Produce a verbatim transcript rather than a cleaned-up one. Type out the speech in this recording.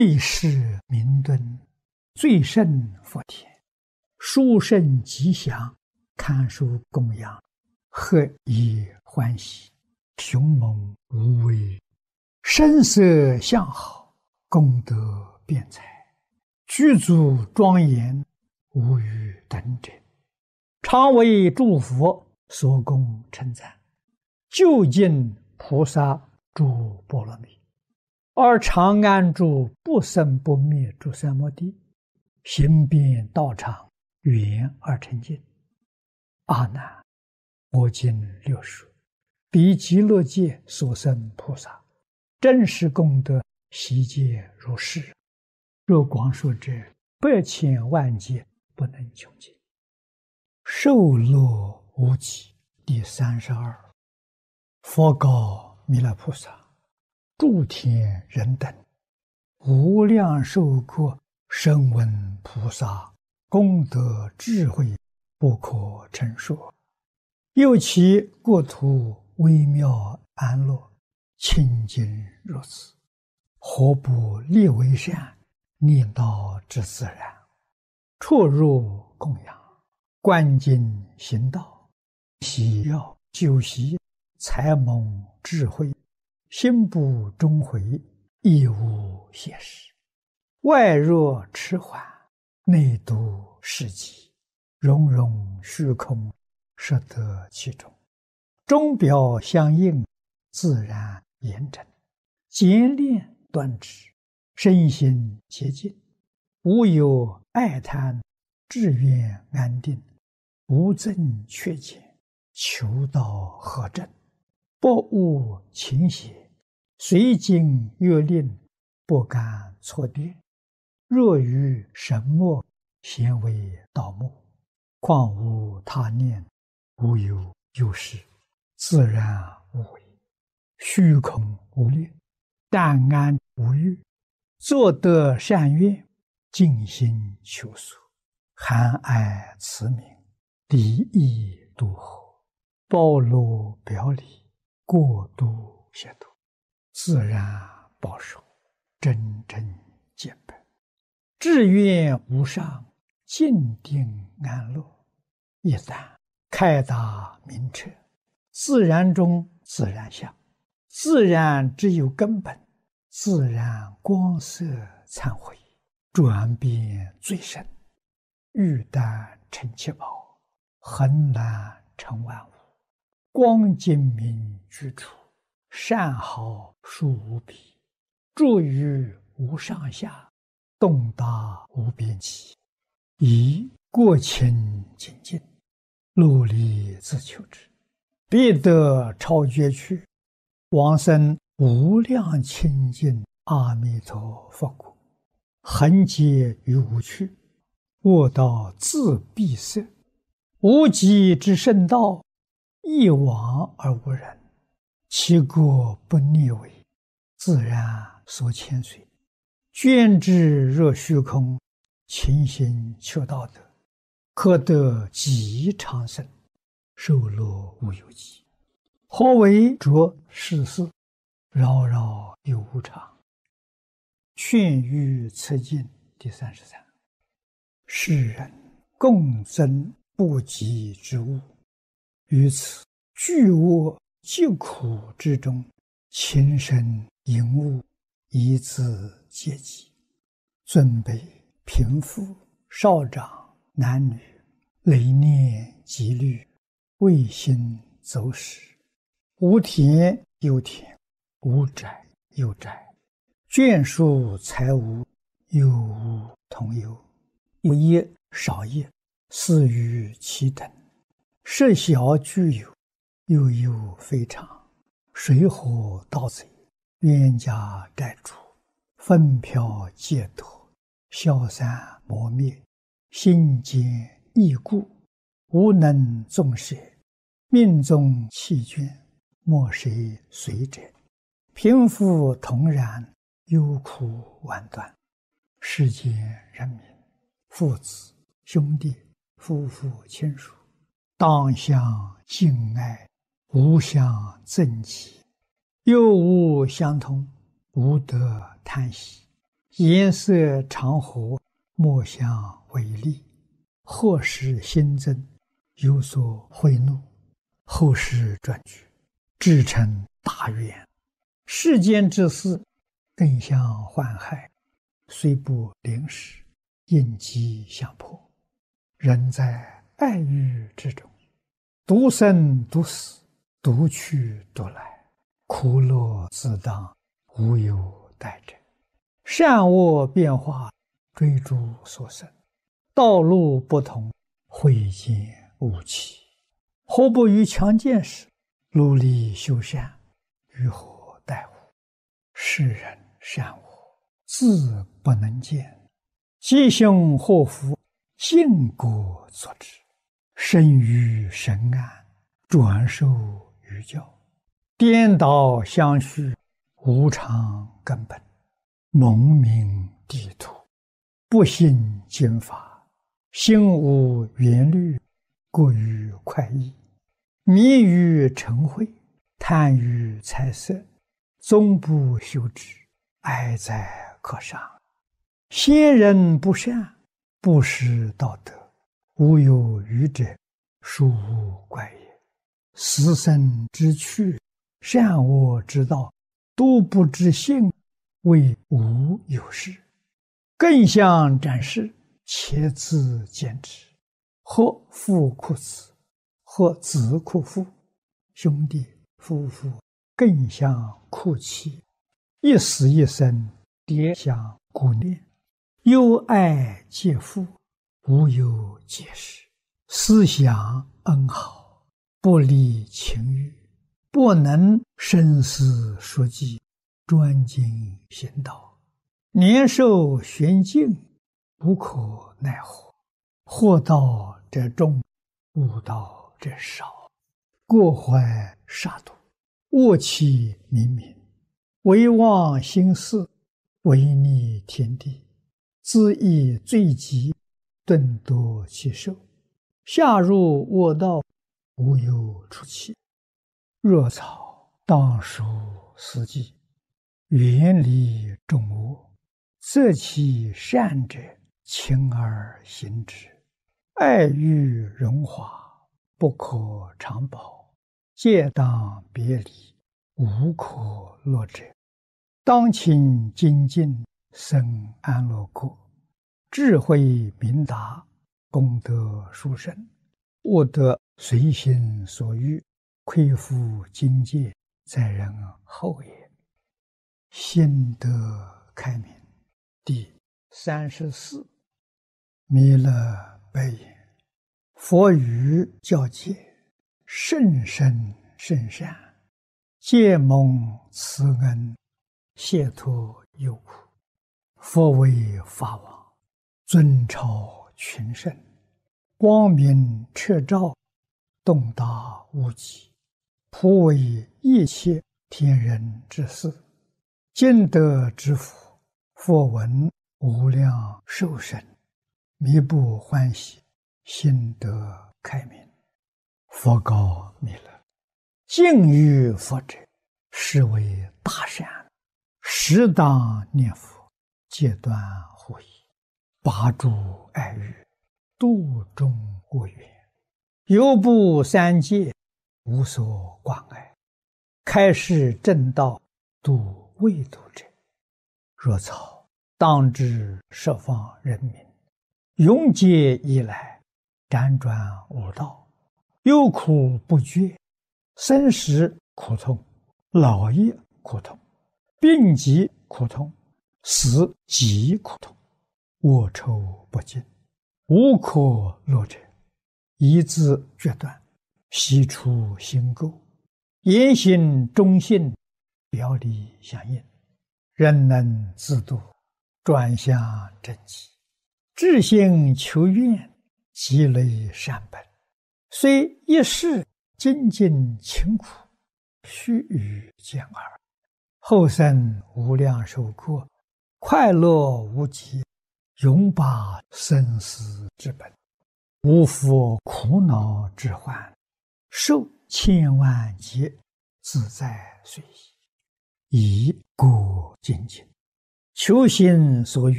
历世明敦，最胜福田，殊胜吉祥，堪书供养，贺以欢喜，雄猛无畏，声色相好，功德辩才，具足庄严，无与等者，常为诸佛所供称赞，究竟菩萨诸波罗蜜，而常安住不生不灭诸三摩地，行遍道场，圆而成净。阿难，我今六述，彼极乐界所生菩萨，真实功德悉皆如是。若光说者，百千万劫不能穷尽。受乐无极。第三十二，佛告弥勒菩萨：诸天人等，无量寿国声闻菩萨功德智慧不可称说，又其国土微妙安乐，清净如此，何不立为善，念道之自然，出入供养，观经行道，喜要修习，才蒙智慧，心不终回，亦无邪事。外若迟缓，内度世极，融融虚空，摄得其中，钟表相应，自然严整，简练端直，身心洁净，无有爱贪，志愿安定，无增缺减，求道合正，不误情邪，随经阅令，不敢错跌。若于神墨，咸为盗墓，况无他念，无有有事，自然无为，虚空无虑，淡安无欲，作得善愿，尽心求索，含爱慈悯，敌意度合，包罗表里，过度协度，自然保守，真正见本，志愿无上，静定安乐。一旦开达明彻，自然中自然相，自然只有根本，自然光色忏悔，转变最深，欲但成七宝，恒难成万物，光精明居处，善好殊无比，住于无上下，动达无边际，以过清净净，努力自求之，必得超绝去，往生无量清净阿弥陀佛国，恒劫于无趣，卧道自闭塞，无极之圣道，一往而无人，其国不逆违，自然所牵随，捐之若虚空，勤行求道德，可得极长生，受乐无有极。何为着世事，扰扰有无常。劝喻此经第三十三。世人共增不及之物，于此巨恶疾苦之中，情深淫恶，以自阶级，尊卑贫富少长男女，累念积虑，未心走使，无田有田，无宅有宅，眷属财物，有无同有，有业少业，似于其等，设小具有，又有非常，水火盗贼，冤家债主，纷飘劫夺，消散磨灭，心坚易故，无能纵舍，命中弃捐，莫谁随者，贫富同然，忧苦万端。世间人民，父子兄弟，夫妇亲属，当相敬爱，无相憎忌，又无相通，无得贪喜， 颜色常和，莫相为利。或使新增，有所贿赂，后世转举，至成大怨。世间之事，更相患害，虽不临时，应机相迫。人在爱欲之中，独生独死，独去独来，苦乐自当，无有代者。善恶变化，追逐所生，道路不同，慧见无期。何不于强健时，努力修善，于何待乎？世人善恶，自不能见。吉凶祸福，因果所致。生于神安，转受于教。颠倒相续，无常根本。蒙明地土，不信经法，心无缘虑，过于快意，迷于嗔恚，贪于财色，终不修止，哀哉可伤。先人不善，不识道德，无有余者，殊无怪也。死生之趣，善恶之道，都不知性，为无有事。更相展示，且自坚持。或父哭子，或子哭父，兄弟夫妇更相哭泣，一死一生，迭相顾念。忧爱皆父，无有解释。思想恩好，不离情欲，不能生死说计，专精行道。年寿玄境，无可奈何。祸道者众，悟道者少。过怀杀戮，恶气冥冥，唯忘心事，违逆天地，自意罪极，顿夺其寿。下入恶道，无有出期。若草当属四季，远离众恶，择其善者，勤而行之。爱欲荣华，不可长保，戒当别离，无可乐者。当勤精进，生安乐国。智慧明达，功德殊胜。悟得随心所欲，亏负境界，在人后也。心得开明。第三十四。弥勒白言：佛语教戒，甚深甚善，皆蒙慈恩，解脱忧苦。佛为法王，尊超群圣，光明彻照，洞达无极，普为一切天人之事。今得之福，佛闻无量寿生，弥不欢喜，心得开明。佛告弥勒：敬于佛者，是为大善，适当念佛，戒断护疑，拔除爱欲，度众恶缘，犹不三界，无所关爱，开示正道，度未度者。若草当知十方人民，永劫以来，辗转无道，忧苦不绝，生死苦痛，老业苦痛，病疾苦痛，死极苦痛，恶臭不尽，无可乐者。一字决断，悉除心垢，言行忠信，表里相应，人能自度，转向正极，至心求愿，积累善本，虽一世精进勤苦，须臾见耳。后生无量寿过，快乐无极，永拔生死之本，无复苦恼之患，受千万劫，自在随意，以过精进， 求心所欲，